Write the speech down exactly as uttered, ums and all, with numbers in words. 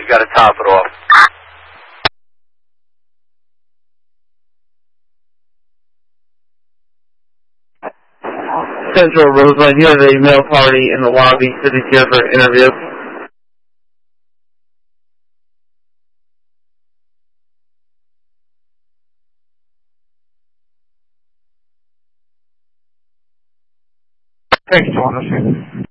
got to top it off. Central Roseline, you have a male party in the lobby sitting here for an interview. Thank you, Thomas.